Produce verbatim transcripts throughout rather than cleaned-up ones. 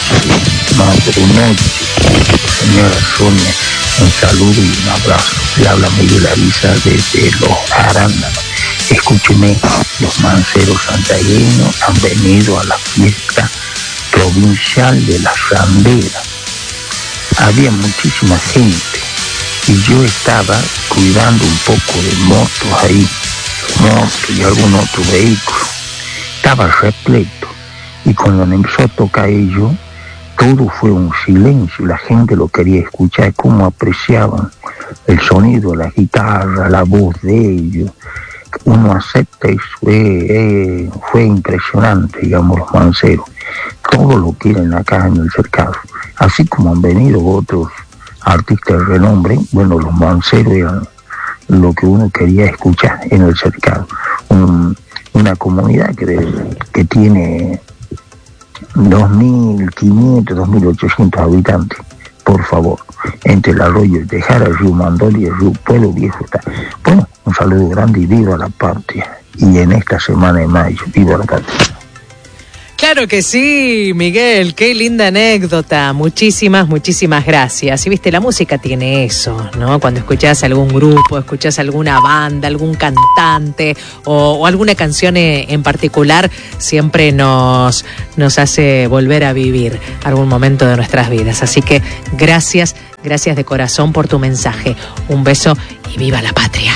Madre noche, señora Sonia, un saludo y un abrazo. Le habla Miguel Ariza desde Los Arándanos. Escúcheme, los manceros santiagueños han venido a la fiesta provincial de la Sandera. Había muchísima gente y yo estaba cuidando un poco de motos ahí, motos y algún otro vehículo. Estaba repleto y cuando empezó a tocar ello, todo fue un silencio, la gente lo quería escuchar, cómo apreciaban el sonido de la guitarra, la voz de ellos. Uno acepta y fue, eh, fue impresionante, digamos, los manceros. Todo lo quieren acá en el cercado. Así como han venido otros artistas de renombre, bueno, los manceros eran lo que uno quería escuchar en el cercado. Un, una comunidad que, que tiene dos mil quinientos, dos mil ochocientos habitantes. Por favor, entre el arroyo de Tejara, el río Mandol y el río Pueblo Viejo está. Bueno, un saludo grande y viva la patria. Y en esta semana de mayo, viva la patria. Claro que sí, Miguel, qué linda anécdota. Muchísimas, muchísimas gracias. Y viste, la música tiene eso, ¿no? Cuando escuchás algún grupo, escuchás alguna banda, algún cantante o, o alguna canción en particular, siempre nos, nos hace volver a vivir algún momento de nuestras vidas. Así que gracias, gracias de corazón por tu mensaje. Un beso y viva la patria.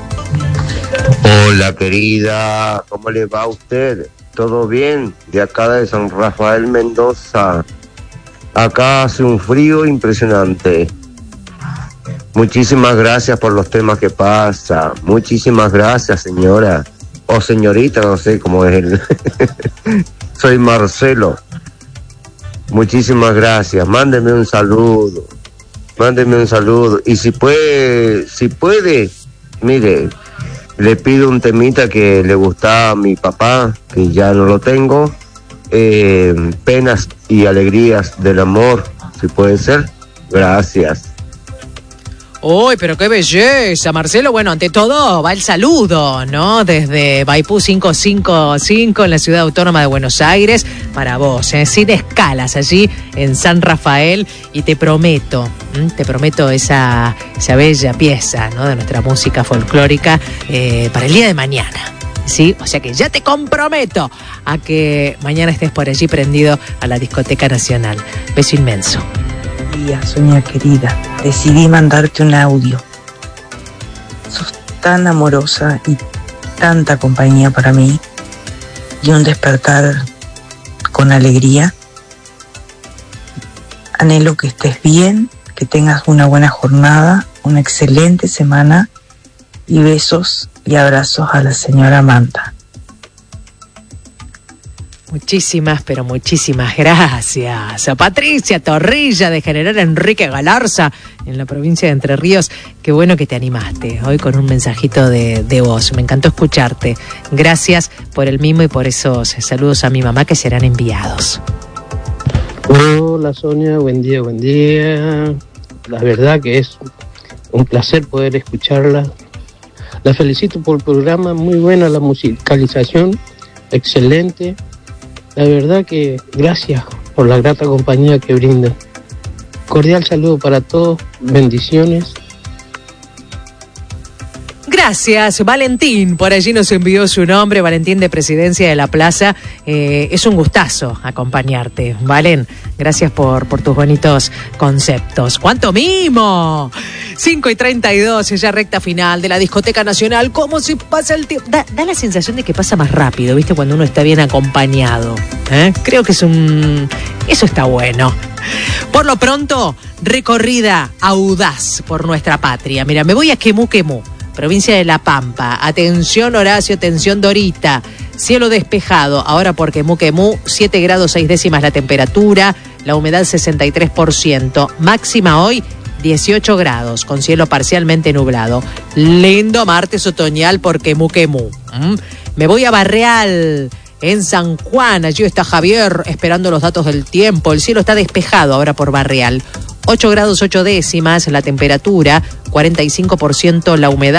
Hola, querida, ¿cómo le va a usted? ¿Todo bien? De acá de San Rafael, Mendoza. Acá hace un frío impresionante. Muchísimas gracias por los temas que pasa. Muchísimas gracias, señora. O señorita, no sé cómo es él. Soy Marcelo. Muchísimas gracias. Mándeme un saludo. Mándeme un saludo. Y si puede, si puede, mire, le pido un temita que le gustaba a mi papá, que ya no lo tengo. Eh, penas y alegrías del amor, si puede ser. Gracias. Uy, pero qué belleza, Marcelo. Bueno, ante todo va el saludo, ¿no? Desde Maipú quinientos cincuenta y cinco en la Ciudad Autónoma de Buenos Aires para vos, ¿eh? Sin escalas allí en San Rafael. Y te prometo, ¿m? te prometo esa, esa bella pieza, ¿no? De nuestra música folclórica eh, para el día de mañana. ¿Sí? O sea que ya te comprometo a que mañana estés por allí prendido a la Discoteca Nacional. Beso inmenso. Día, Sonia querida, decidí mandarte un audio. Sos tan amorosa y tanta compañía para mí, y un despertar con alegría. Anhelo que estés bien, que tengas una buena jornada, una excelente semana, y besos y abrazos a la señora Manta. Muchísimas, pero muchísimas gracias a Patricia Torrilla de General Enrique Galarza en la provincia de Entre Ríos. Qué bueno que te animaste hoy con un mensajito de, de voz. Me encantó escucharte. Gracias por el mimo y por esos saludos a mi mamá que serán enviados. Hola Sonia, buen día, buen día. La verdad que es un placer poder escucharla. La felicito por el programa, muy buena la musicalización, excelente. La verdad que gracias por la grata compañía que brinda. Cordial saludo para todos, bendiciones. Gracias, Valentín. Por allí nos envió su nombre, Valentín de Presidencia de la Plaza. Eh, es un gustazo acompañarte, Valen. Gracias por, por tus bonitos conceptos. ¡Cuánto mimo! cinco y treinta y dos, ya recta final de la Discoteca Nacional. ¿Cómo se pasa el tiempo? Da, da la sensación de que pasa más rápido, ¿viste? Cuando uno está bien acompañado. ¿Eh? Creo que es un... Eso está bueno. Por lo pronto, recorrida audaz por nuestra patria. Mira, me voy a Quemú Quemú, provincia de La Pampa. Atención Horacio, atención Dorita. Cielo despejado, ahora por Quemú Quemú, siete grados seis décimas la temperatura, la humedad sesenta y tres por ciento. Máxima hoy, dieciocho grados, con cielo parcialmente nublado. Lindo martes otoñal por Quemú Quemú. ¿Mm? Me voy a Barreal, en San Juan. Allí está Javier esperando los datos del tiempo. El cielo está despejado ahora por Barreal. ocho grados ocho décimas la temperatura, cuarenta y cinco por ciento la humedad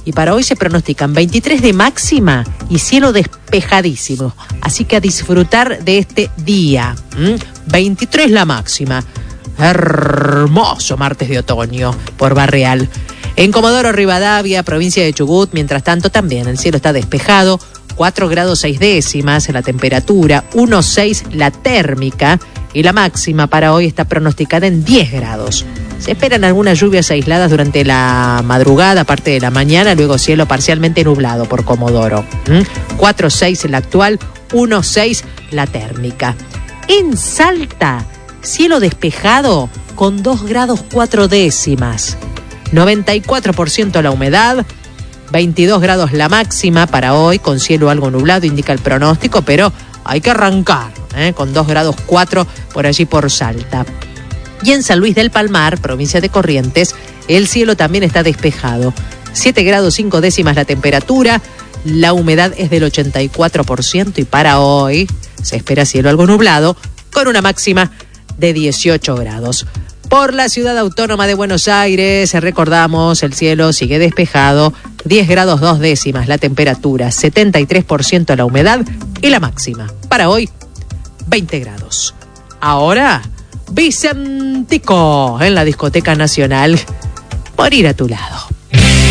y para hoy se pronostican veintitrés de máxima y cielo despejadísimo. Así que a disfrutar de este día. ¿Mm? veintitrés la máxima. Hermoso martes de otoño por Barreal. En Comodoro Rivadavia, provincia de Chubut, mientras tanto también el cielo está despejado. cuatro grados seis décimas la temperatura, uno coma seis la térmica y la máxima para hoy está pronosticada en diez grados. Se esperan algunas lluvias aisladas durante la madrugada, parte de la mañana, luego cielo parcialmente nublado por Comodoro. ¿Mm? cuatro coma seis la actual, uno coma seis la térmica. En Salta, cielo despejado con dos grados cuatro décimas. noventa y cuatro por ciento la humedad, veintidós grados la máxima para hoy, con cielo algo nublado, indica el pronóstico, pero hay que arrancar, ¿eh? con dos grados cuatro por allí por Salta. Y en San Luis del Palmar, provincia de Corrientes, el cielo también está despejado. siete grados cinco décimas la temperatura, la humedad es del ochenta y cuatro por ciento y para hoy se espera cielo algo nublado con una máxima de dieciocho grados. Por la ciudad autónoma de Buenos Aires, recordamos, el cielo sigue despejado, diez grados dos décimas la temperatura, setenta y tres por ciento la humedad y la máxima para hoy, veinte grados. Ahora, Vicentico en la Discoteca Nacional, por ir a tu lado.